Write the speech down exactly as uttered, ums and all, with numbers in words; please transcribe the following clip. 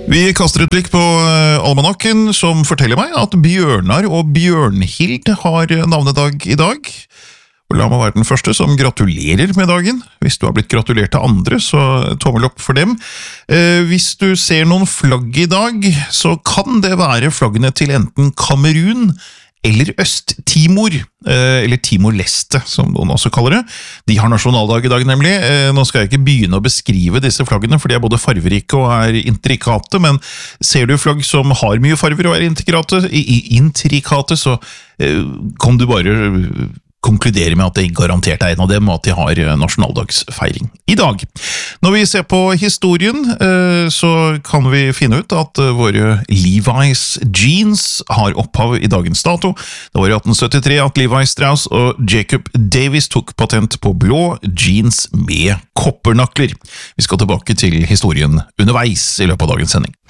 Vi kaster et blikk på almanakken, som forteller meg at Bjørnar og Bjørnhild har navnedag i dag. Og la meg være den første som gratulerer med dagen. Hvis du har blitt gratulert til andre, så tommel opp for dem. Eh, hvis du ser noen flagg i dag, så kan det være flaggene til enten Kamerun eller Øst-Timor, eh, eller Timor-Leste, som noen også kaller det. De har nasjonaldag i dag, nemlig. Eh, nå skal jeg ikke begynne å beskrive disse flaggene, for de er både farverike og er intrikate, men ser du flagg som har mye farver og er intrikate, intrikate så eh, kan du bare konkludere med at det garantert er en av dem, og at de har nasjonaldagsfeiring i dag. Når vi ser på historien, så kan vi finne ut at våre Levi's jeans har opphav i dagens dato. Det var i atten syttitre at Levi Strauss og Jacob Davis tok patent på blå jeans med koppernakler. Vi skal tilbake til historien underveis i løpet av dagens sending.